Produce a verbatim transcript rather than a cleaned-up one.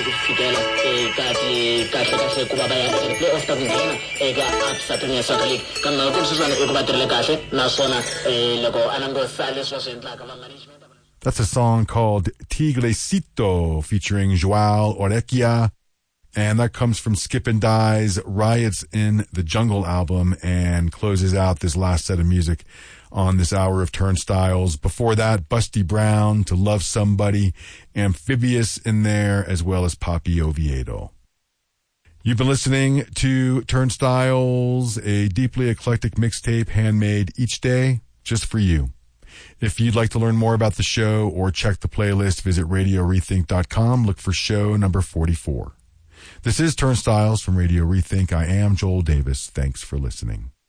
kufikela kati kahle kahle kuba baya playoff ta kunghena eka Absa Premier Soccer League kambe ku swisana eku batirhela kahle naswona loko anangosa leswi swi endlaka va management. That's a song called Tigrecito featuring Joao Orequia. And that comes from Skip and Die's Riots in the Jungle album and closes out this last set of music on this hour of Turnstiles. Before that, Busty Brown, To Love Somebody, Amphibious in there, as well as Papi Oviedo. You've been listening to Turnstiles, a deeply eclectic mixtape handmade each day just for you. If you'd like to learn more about the show or check the playlist, visit radio rethink dot com. Look for show number forty-four. This is Turnstiles from Radio Rethink. I am Joel Davis. Thanks for listening.